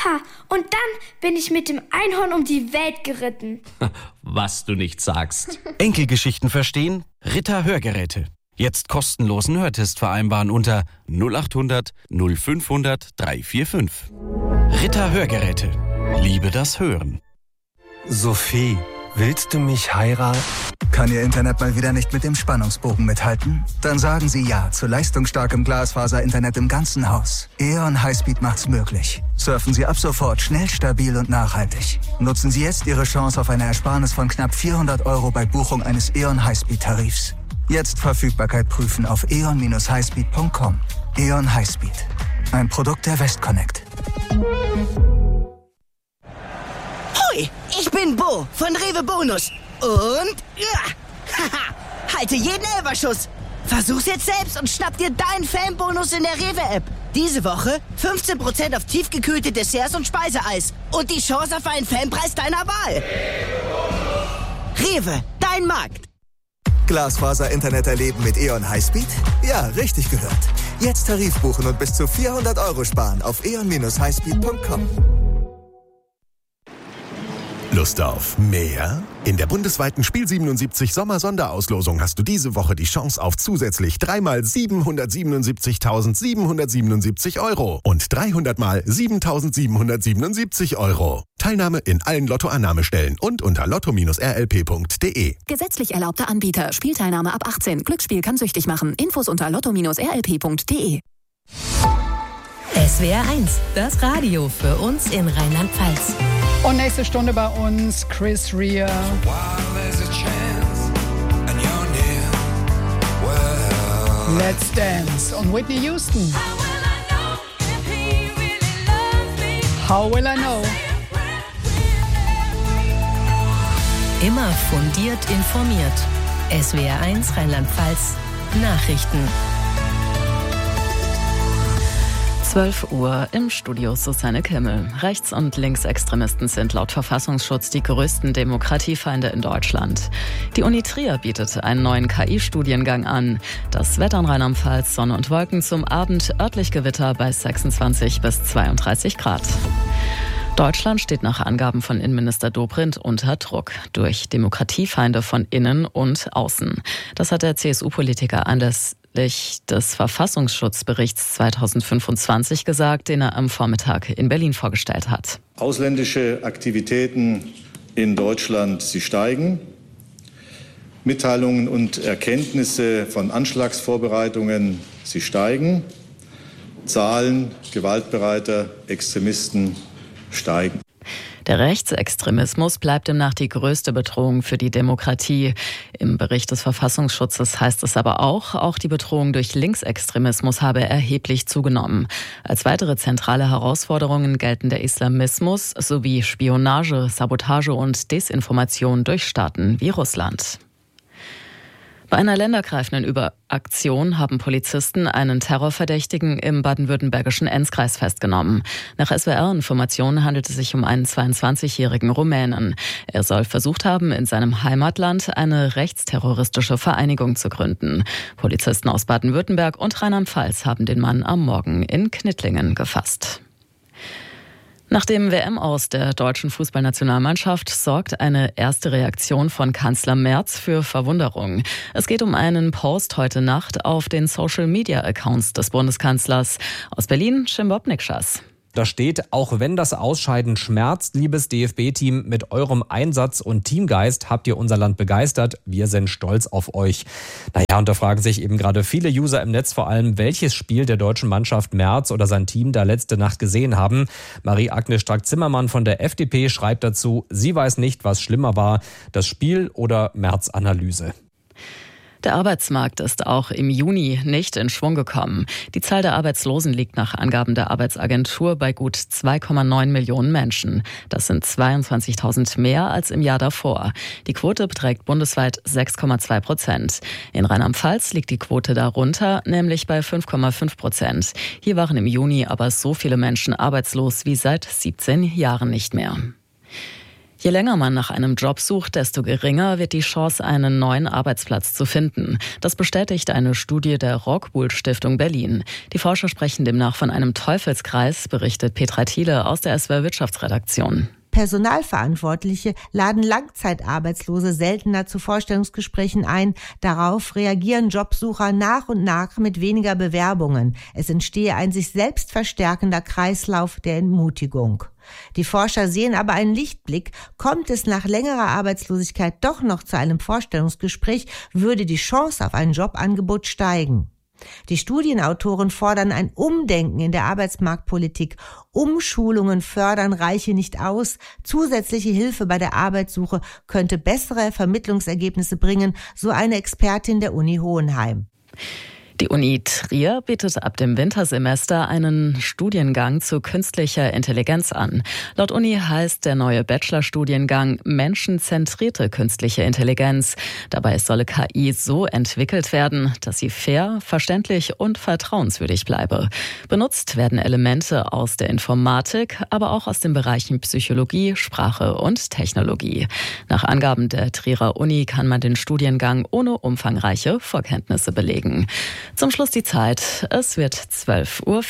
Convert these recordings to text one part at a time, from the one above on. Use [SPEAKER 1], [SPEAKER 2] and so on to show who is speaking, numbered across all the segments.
[SPEAKER 1] Papa, und dann bin ich mit dem Einhorn um die Welt geritten.
[SPEAKER 2] Was du nicht sagst.
[SPEAKER 3] Enkelgeschichten verstehen? Ritter Hörgeräte. Jetzt kostenlosen Hörtest vereinbaren unter 0800 0500 345. Ritter Hörgeräte. Liebe das Hören.
[SPEAKER 4] Sophie, willst du mich heiraten?
[SPEAKER 5] Kann Ihr Internet mal wieder nicht mit dem Spannungsbogen mithalten? Dann sagen Sie ja zu leistungsstarkem Glasfaser-Internet im ganzen Haus. E.ON Highspeed macht's möglich. Surfen Sie ab sofort schnell, stabil und nachhaltig. Nutzen Sie jetzt Ihre Chance auf eine Ersparnis von knapp 400 € bei Buchung eines E.ON Highspeed-Tarifs. Jetzt Verfügbarkeit prüfen auf eon-highspeed.com. E.ON Highspeed. Ein Produkt der Westconnect.
[SPEAKER 6] Hoi, ich bin Bo von Rewe Bonus. Und halte jeden Elferschuss. Versuch's jetzt selbst und schnapp dir deinen Fanbonus in der Rewe-App. Diese Woche 15% auf tiefgekühlte Desserts und Speiseeis. Und die Chance auf einen Fanpreis deiner Wahl. Rewe, dein Markt.
[SPEAKER 5] Glasfaser-Internet erleben mit E.ON Highspeed? Ja, richtig gehört. Jetzt Tarif buchen und bis zu 400 € sparen auf eon-highspeed.com.
[SPEAKER 7] Lust auf mehr? In der bundesweiten Spiel 77 Sommer-Sonderauslosung hast du diese Woche die Chance auf zusätzlich 3x 777.777 € und 300x 7.777 €. Teilnahme in allen Lottoannahmestellen und unter lotto-rlp.de.
[SPEAKER 8] Gesetzlich erlaubter Anbieter. Spielteilnahme ab 18. Glücksspiel kann süchtig machen. Infos unter lotto-rlp.de.
[SPEAKER 9] SWR 1, das Radio für uns in Rheinland-Pfalz.
[SPEAKER 10] Und nächste Stunde bei uns Chris Rea. Let's Dance und Whitney Houston. How will I know?
[SPEAKER 9] Immer fundiert informiert. SWR 1 Rheinland-Pfalz Nachrichten.
[SPEAKER 11] 12 Uhr im Studio Susanne Kimmel. Rechts- und Linksextremisten sind laut Verfassungsschutz die größten Demokratiefeinde in Deutschland. Die Uni Trier bietet einen neuen KI-Studiengang an. Das Wetter in Rheinland-Pfalz, Sonne und Wolken, zum Abend örtlich Gewitter bei 26 bis 32 Grad. Deutschland steht nach Angaben von Innenminister Dobrindt unter Druck durch Demokratiefeinde von innen und außen. Das hat der CSU-Politiker anlässlich des Verfassungsschutzberichts 2025 gesagt, den er am Vormittag in Berlin vorgestellt hat.
[SPEAKER 12] Ausländische Aktivitäten in Deutschland, sie steigen. Mitteilungen und Erkenntnisse von Anschlagsvorbereitungen, sie steigen. Zahlen gewaltbereiter Extremisten steigen.
[SPEAKER 11] Der Rechtsextremismus bleibt demnach die größte Bedrohung für die Demokratie. Im Bericht des Verfassungsschutzes heißt es aber auch die Bedrohung durch Linksextremismus habe erheblich zugenommen. Als weitere zentrale Herausforderungen gelten der Islamismus sowie Spionage, Sabotage und Desinformation durch Staaten wie Russland. Bei einer ländergreifenden Aktion haben Polizisten einen Terrorverdächtigen im baden-württembergischen Enzkreis festgenommen. Nach SWR-Informationen handelt es sich um einen 22-jährigen Rumänen. Er soll versucht haben, in seinem Heimatland eine rechtsterroristische Vereinigung zu gründen. Polizisten aus Baden-Württemberg und Rheinland-Pfalz haben den Mann am Morgen in Knittlingen gefasst. Nach dem WM-Aus der deutschen Fußballnationalmannschaft sorgt eine erste Reaktion von Kanzler Merz für Verwunderung. Es geht um einen Post heute Nacht auf den Social-Media-Accounts des Bundeskanzlers. Aus Berlin, Schimbobnik-Schass.
[SPEAKER 13] Da steht, auch wenn das Ausscheiden schmerzt, liebes DFB-Team, mit eurem Einsatz und Teamgeist habt ihr unser Land begeistert. Wir sind stolz auf euch. Naja, und da fragen sich eben gerade viele User im Netz vor allem, welches Spiel der deutschen Mannschaft Merz oder sein Team da letzte Nacht gesehen haben. Marie-Agnes Strack-Zimmermann von der FDP schreibt dazu, sie weiß nicht, was schlimmer war, das Spiel oder Merz-Analyse.
[SPEAKER 11] Der Arbeitsmarkt ist auch im Juni nicht in Schwung gekommen. Die Zahl der Arbeitslosen liegt nach Angaben der Arbeitsagentur bei gut 2,9 Millionen Menschen. Das sind 22.000 mehr als im Jahr davor. Die Quote beträgt bundesweit 6,2%. In Rheinland-Pfalz liegt die Quote darunter, nämlich bei 5,5%. Hier waren im Juni aber so viele Menschen arbeitslos wie seit 17 Jahren nicht mehr. Je länger man nach einem Job sucht, desto geringer wird die Chance, einen neuen Arbeitsplatz zu finden. Das bestätigt eine Studie der Rockwool Stiftung Berlin. Die Forscher sprechen demnach von einem Teufelskreis, berichtet Petra Thiele aus der SWR Wirtschaftsredaktion.
[SPEAKER 14] Personalverantwortliche laden Langzeitarbeitslose seltener zu Vorstellungsgesprächen ein. Darauf reagieren Jobsucher nach und nach mit weniger Bewerbungen. Es entstehe ein sich selbst verstärkender Kreislauf der Entmutigung. Die Forscher sehen aber einen Lichtblick. Kommt es nach längerer Arbeitslosigkeit doch noch zu einem Vorstellungsgespräch, würde die Chance auf ein Jobangebot steigen. Die Studienautoren fordern ein Umdenken in der Arbeitsmarktpolitik. Umschulungen fördern Reiche nicht aus. Zusätzliche Hilfe bei der Arbeitssuche könnte bessere Vermittlungsergebnisse bringen, so eine Expertin der Uni Hohenheim.
[SPEAKER 11] Die Uni Trier bietet ab dem Wintersemester einen Studiengang zu künstlicher Intelligenz an. Laut Uni heißt der neue Bachelorstudiengang menschenzentrierte künstliche Intelligenz. Dabei solle KI so entwickelt werden, dass sie fair, verständlich und vertrauenswürdig bleibe. Benutzt werden Elemente aus der Informatik, aber auch aus den Bereichen Psychologie, Sprache und Technologie. Nach Angaben der Trierer Uni kann man den Studiengang ohne umfangreiche Vorkenntnisse belegen. Zum Schluss die Zeit. Es wird 12:04 Uhr.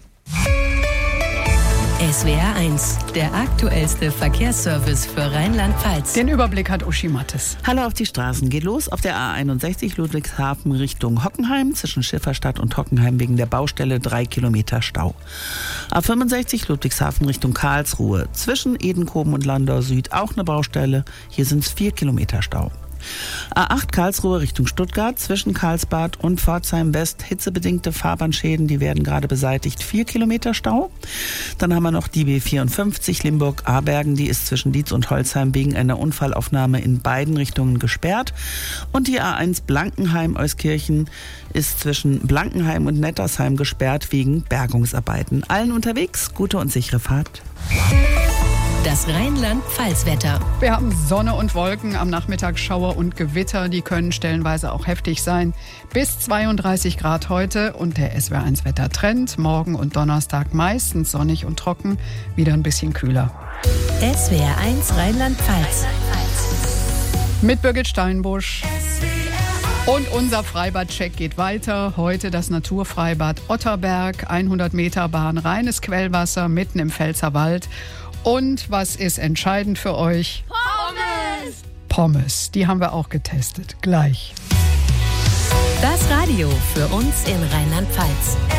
[SPEAKER 9] SWR 1, der aktuellste Verkehrsservice für Rheinland-Pfalz.
[SPEAKER 10] Den Überblick hat Uschi Mattes.
[SPEAKER 15] Hallo auf die Straßen. Geht los auf der A61 Ludwigshafen Richtung Hockenheim. Zwischen Schifferstadt und Hockenheim wegen der Baustelle 3 Kilometer Stau. A65 Ludwigshafen Richtung Karlsruhe. Zwischen Edenkoben und Landau Süd auch eine Baustelle. Hier sind es 4 Kilometer Stau. A8 Karlsruhe Richtung Stuttgart, zwischen Karlsbad und Pforzheim West hitzebedingte Fahrbahnschäden, die werden gerade beseitigt, 4 Kilometer Stau. Dann haben wir noch die B54 Limburg-Abergen, die ist zwischen Dietz und Holzheim wegen einer Unfallaufnahme in beiden Richtungen gesperrt. Und die A1 Blankenheim-Euskirchen ist zwischen Blankenheim und Nettersheim gesperrt wegen Bergungsarbeiten. Allen unterwegs, gute und sichere Fahrt.
[SPEAKER 9] Das Rheinland-Pfalz-Wetter.
[SPEAKER 10] Wir haben Sonne und Wolken, am Nachmittag Schauer und Gewitter. Die können stellenweise auch heftig sein. Bis 32 Grad heute und der SWR1-Wettertrend. Morgen und Donnerstag meistens sonnig und trocken, wieder ein bisschen kühler.
[SPEAKER 9] SWR1 Rheinland-Pfalz.
[SPEAKER 10] Mit Birgit Steinbusch. Und unser Freibad-Check geht weiter. Heute das Naturfreibad Otterberg, 100 Meter Bahn, reines Quellwasser mitten im Pfälzerwald. Und was ist entscheidend für euch?
[SPEAKER 1] Pommes!
[SPEAKER 10] Pommes, die haben wir auch getestet. Gleich.
[SPEAKER 9] Das Radio für uns in Rheinland-Pfalz.